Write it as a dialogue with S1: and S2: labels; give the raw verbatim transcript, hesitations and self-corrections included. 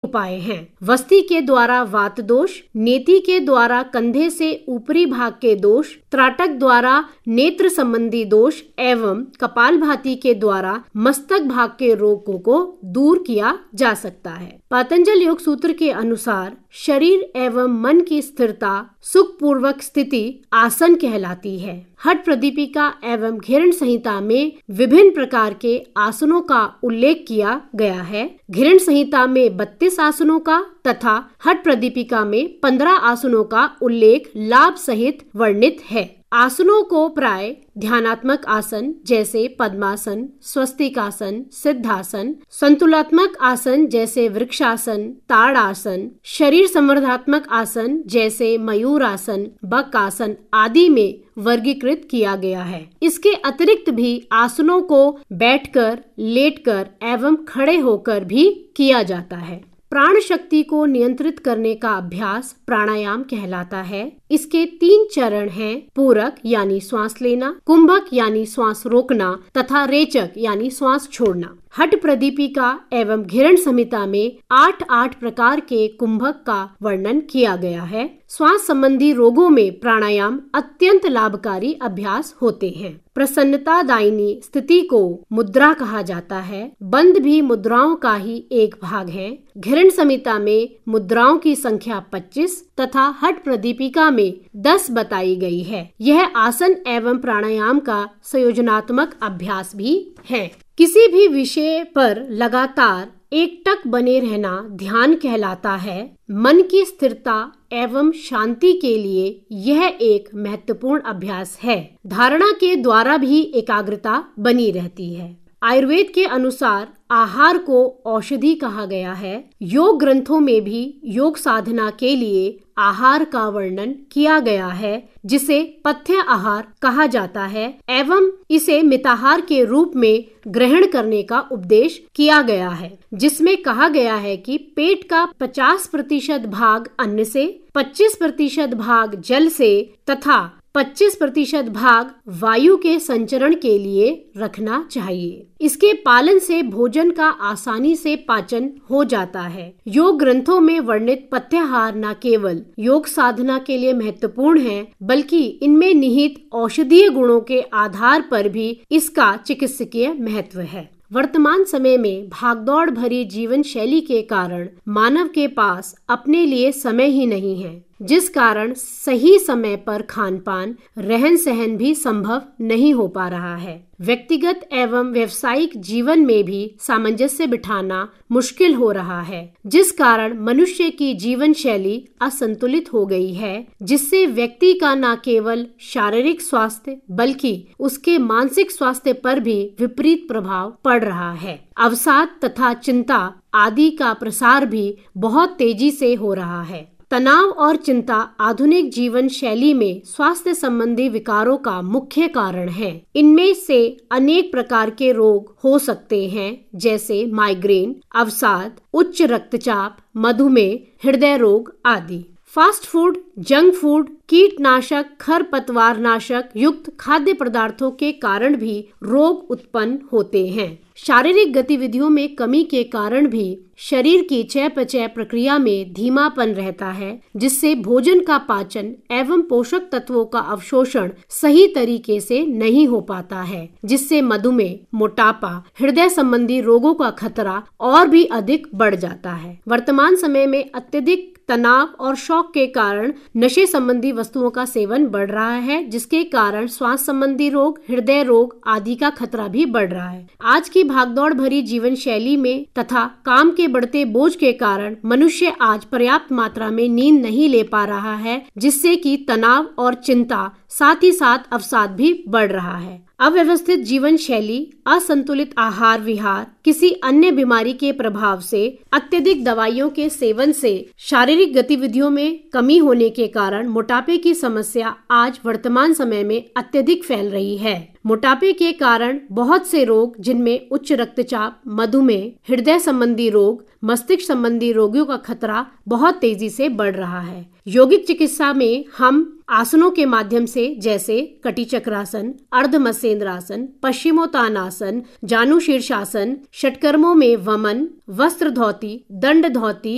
S1: उपाय हैं। वस्ती के द्वारा वात दोष, नेति के द्वारा कंधे से ऊपरी भाग के दोष, त्राटक द्वारा नेत्र संबंधी दोष एवं कपालभाति के द्वारा मस्तक भाग के रोगों को दूर किया जा सकता है। पतंजलि योग सूत्र के अनुसार शरीर एवं मन की स्थिरता सुखपूर्वक स्थिति आसन कहलाती है। हठ प्रदीपिका एवं घिरण संहिता में विभिन्न प्रकार के आसनों का उल्लेख किया गया है। घिरण संहिता में बत्तीस आसनों का तथा हठ प्रदीपिका में पंद्रह आसनों का उल्लेख लाभ सहित वर्णित है। आसनों को प्राय ध्यानात्मक आसन जैसे पद्मासन, स्वस्तिकासन, सिद्धासन, संतुलात्मक आसन जैसे वृक्षासन, ताड़ासन, शरीर संवर्धात्मक आसन जैसे मयूरासन, बकासन आदि में वर्गीकृत किया गया है। इसके अतिरिक्त भी आसनों को बैठकर, लेटकर एवं खड़े होकर भी किया जाता है। प्राण शक्ति को नियंत्रित करने का अभ्यास प्राणायाम कहलाता है। इसके तीन चरण हैं, पूरक यानी श्वास लेना, कुंभक यानी श्वास रोकना तथा रेचक यानी श्वास छोड़ना। हठ प्रदीपिका एवं घिरण संहिता में आठ आठ प्रकार के कुंभक का वर्णन किया गया है। श्वास संबंधी रोगों में प्राणायाम अत्यंत लाभकारी अभ्यास होते हैं। प्रसन्नता दायिनी स्थिति को मुद्रा कहा जाता है। बंद भी मुद्राओं का ही एक भाग है। घिरण संहिता में मुद्राओं की संख्या पच्चीस तथा हठ प्रदीपिका में दस बताई गई है। यह आसन एवं प्राणायाम का संयोजनात्मक अभ्यास भी है। किसी भी विषय पर लगातार एकटक बने रहना ध्यान कहलाता है। मन की स्थिरता एवं शांति के लिए यह एक महत्वपूर्ण अभ्यास है। धारणा के द्वारा भी एकाग्रता बनी रहती है। आयुर्वेद के अनुसार आहार को औषधि कहा गया है। योग ग्रंथों में भी योग साधना के लिए आहार का वर्णन किया गया है, जिसे पथ्य आहार कहा जाता है एवं इसे मिताहार के रूप में ग्रहण करने का उपदेश किया गया है, जिसमें कहा गया है कि पेट का पचास प्रतिशत भाग अन्न से, पच्चीस प्रतिशत भाग जल से तथा पच्चीस प्रतिशत भाग वायु के संचरण के लिए रखना चाहिए। इसके पालन से भोजन का आसानी से पाचन हो जाता है। योग ग्रंथों में वर्णित पथ्याहार न केवल योग साधना के लिए महत्वपूर्ण है, बल्कि इनमें निहित औषधीय गुणों के आधार पर भी इसका चिकित्सकीय महत्व है। वर्तमान समय में भागदौड़ भरी जीवन शैली के कारण मानव के पास अपने लिए समय ही नहीं है, जिस कारण सही समय पर खान पान, रहन सहन भी संभव नहीं हो पा रहा है। व्यक्तिगत एवं व्यावसायिक जीवन में भी सामंजस्य बिठाना मुश्किल हो रहा है, जिस कारण मनुष्य की जीवन शैली असंतुलित हो गई है, जिससे व्यक्ति का न केवल शारीरिक स्वास्थ्य बल्कि उसके मानसिक स्वास्थ्य पर भी विपरीत प्रभाव पड़ रहा है। अवसाद तथा चिंता आदि का प्रसार भी बहुत तेजी से हो रहा है। तनाव और चिंता आधुनिक जीवन शैली में स्वास्थ्य संबंधी विकारों का मुख्य कारण है। इनमें से अनेक प्रकार के रोग हो सकते हैं, जैसे माइग्रेन, अवसाद, उच्च रक्तचाप, मधुमेह, हृदय रोग आदि। फास्ट फूड, जंक फूड, कीटनाशक, खरपतवार नाशक युक्त खाद्य पदार्थों के कारण भी रोग उत्पन्न होते हैं। शारीरिक गतिविधियों में कमी के कारण भी शरीर की चयापचय प्रक्रिया में धीमापन रहता है, जिससे भोजन का पाचन एवं पोषक तत्वों का अवशोषण सही तरीके से नहीं हो पाता है, जिससे मधुमेह, मोटापा, हृदय संबंधी रोगों का खतरा और भी अधिक बढ़ जाता है। वर्तमान समय में अत्यधिक तनाव और शौक के कारण नशे संबंधी वस्तुओं का सेवन बढ़ रहा है, जिसके कारण श्वास संबंधी रोग, हृदय रोग आदि का खतरा भी बढ़ रहा है। आज की भागदौड़ भरी जीवन शैली में तथा काम के बढ़ते बोझ के कारण मनुष्य आज पर्याप्त मात्रा में नींद नहीं ले पा रहा है, जिससे कि तनाव और चिंता साथ ही साथ अवसाद भी बढ़ रहा है। अव्यवस्थित जीवन शैली, असंतुलित आहार विहार, किसी अन्य बीमारी के प्रभाव से, अत्यधिक दवाइयों के सेवन से, शारीरिक गतिविधियों में कमी होने के कारण मोटापे की समस्या आज वर्तमान समय में अत्यधिक फैल रही है। मोटापे के कारण बहुत से रोग, जिनमें उच्च रक्तचाप, मधुमेह, हृदय संबंधी रोग, मस्तिष्क संबंधी रोगों का खतरा बहुत तेजी से बढ़ रहा है। योगिक चिकित्सा में हम आसनों के माध्यम से, जैसे कटी चक्रासन, अर्ध मत्स्येंद्रासन, पश्चिमोत्तानासन, जानु शीर्षासन, षटकर्मों में वमन, वस्त्र धौती, दंड धौती,